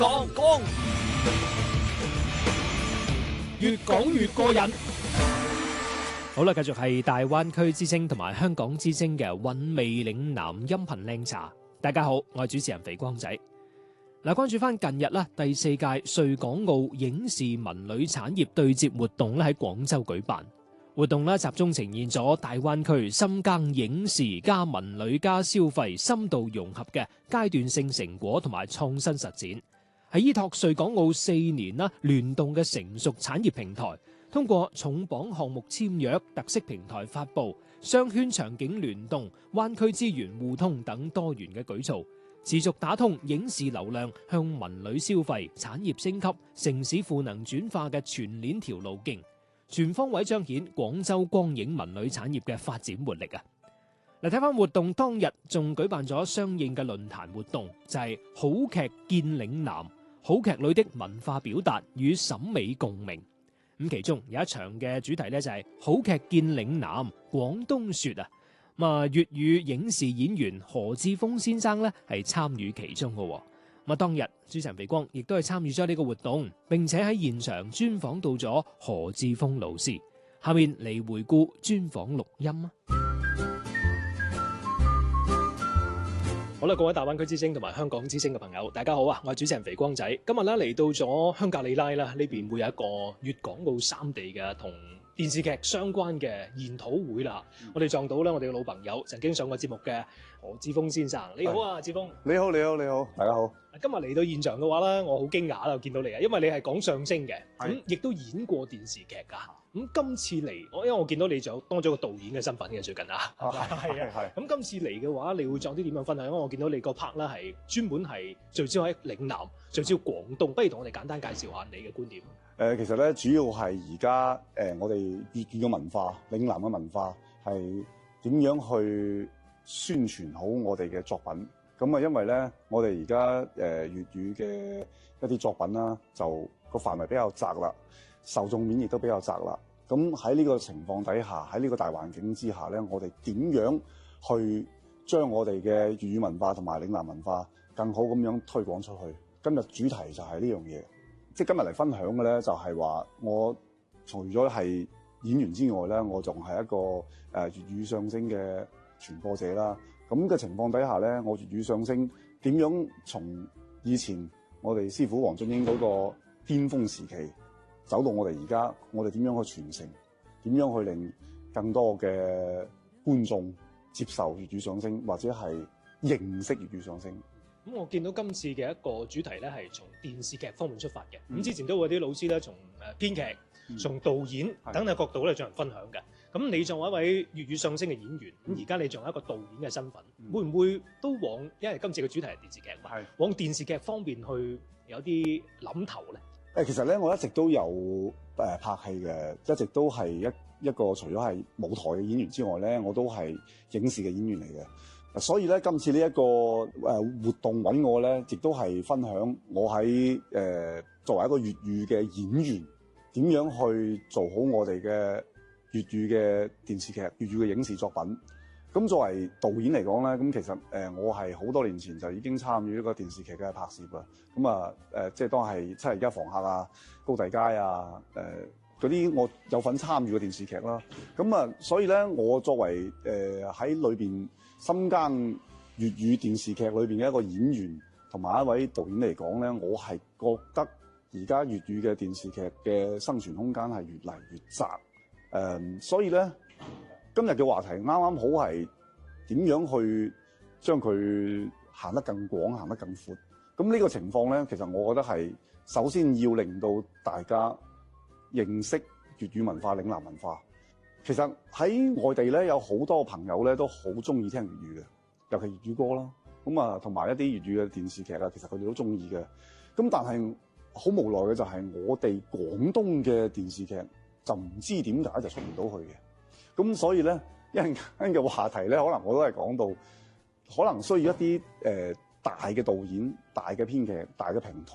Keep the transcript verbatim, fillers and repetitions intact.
講講，越講越過癮。好啦，繼續係大灣區之聲同埋香港之聲嘅韻味嶺南音頻靚茶。大家好，我係主持人肥光仔。嗱，關注翻近日啦，第四屆穗港澳影視文旅產業對接活動咧喺廣州舉辦。活動咧集中呈現咗大灣區深耕影視加文旅加消費深度融合嘅階段性成果同埋創新實踐，係依託穗港澳四年啦聯動嘅成熟產業平台，通過重磅項目簽約、特色平台發布、商圈場景聯動、灣區資源互通等多元嘅舉措，持續打通影視流量向文旅消費、產業升級、城市賦能轉化嘅全鏈條路徑，全方位彰顯廣州光影文旅產業嘅發展活力啊！嚟睇翻活動當日仲舉辦咗相應嘅論壇活動，就係、是、好劇見嶺南，好劇裏的文化表達與審美共鳴。咁其中有一場嘅主題呢，就係好劇見嶺南，廣東說啊！咁啊粵語影視演員何志峰先生呢，係參與其中嘅。咁啊當日主持人肥光亦都係參與咗呢個活動，並且喺現場專訪到咗何志峰老師。下面嚟回顧專訪錄音啊！好啦，各位大灣區之聲同埋香港之聲嘅朋友，大家好啊！我係主持人肥光仔，今日咧嚟到咗香格里拉啦，呢邊會有一個粵港澳三地嘅同電視劇相關嘅研討會啦。嗯、我哋撞到咧，我哋嘅老朋友，曾經上過節目嘅何志峰先生，你好啊，志峰。 你好，你好，你好，大家好。 今日嚟到現場嘅話咧，我好驚訝啦，見到你啊，因為你係講相聲嘅，咁亦都演過電視劇噶。咁今次嚟，我因為我見到你仲有當咗個導演嘅身份嘅最近啊，係啊，係。咁今次嚟嘅話，你會作啲點樣分享？因為我見到你個 part 咧係專門係聚焦喺嶺南、聚焦廣東，不如同我哋簡單介紹下你嘅觀點。誒、 呃，其實咧主要係而家誒我哋粵語嘅文化、嶺南嘅文化係點樣去宣傳好我哋嘅作品。咁啊，因為咧我哋而家誒粵語嘅一啲作品啦，就個範圍比較窄啦。受眾面亦都比較窄啦，咁喺呢個情況底下，喺呢個大環境之下咧，我哋點樣去將我哋嘅粵語文化同埋嶺南文化更好咁樣推廣出去？今日主題就係呢樣嘢，即係今日嚟分享嘅咧，就係話我除咗係演員之外咧，我仲係一個誒粵語相聲嘅傳播者啦。咁嘅情況底下咧，我粵語相聲點樣從以前我哋師傅黃俊英嗰個巔峰時期，走到我哋而家，我哋點樣去傳承？點樣去令更多嘅觀眾接受粵語相聲，或者係認識粵語相聲？ 咁我見到今次嘅一個主題咧，係從電視劇方面出發嘅。咁、嗯、之前都有啲老師咧，從誒編劇、從、嗯、導演等等角度咧進行分享嘅。咁你作為一位粵語相聲嘅演員，咁而家你仲有一個導演嘅身份，嗯、會唔會都往？因為今次嘅主題係電視劇嘛，往電視劇方面去有啲諗頭咧？ 誒，其實咧，我一直都有誒、呃、拍戲嘅，一直都係一一個除咗係舞台嘅演員之外咧，我都係影視嘅演員嚟嘅。所以咧，今次呢一個誒活動揾我咧，亦都係分享我喺誒、呃、作為一個粵語嘅演員，點樣去做好我哋嘅粵語嘅電視劇、粵語嘅影視作品。咁作為導演嚟講咧，咁其實誒、呃、我係好多年前就已經參與一個電視劇嘅拍攝啦。咁啊誒，即係當係七日而家房客啊、高第街啊誒嗰啲，我有份參與嘅電視劇啦。咁啊，所以咧，我作為誒喺裏邊深耕粵語電視劇裏邊嘅一個演員同埋一位導演嚟講咧，我係覺得而家粵語嘅電視劇嘅生存空間係越嚟越窄。誒、呃，所以咧。今日嘅話題啱啱好係點樣去將佢行得更廣、行得更闊。咁呢個情況咧，其實我覺得係首先要令到大家認識粵語文化、嶺南文化。其實喺外地咧，有好多朋友咧都好中意聽粵語嘅，尤其粵語歌啦。咁啊，同埋一啲粵語嘅電視劇啊，其實佢哋都中意嘅。咁但係好無奈嘅就係我哋廣東嘅電視劇就唔知點解就出唔到去嘅。咁所以咧，一陣間嘅話題咧，可能我都係講到，可能需要一啲誒、呃、大嘅導演、大嘅編劇、大嘅平台。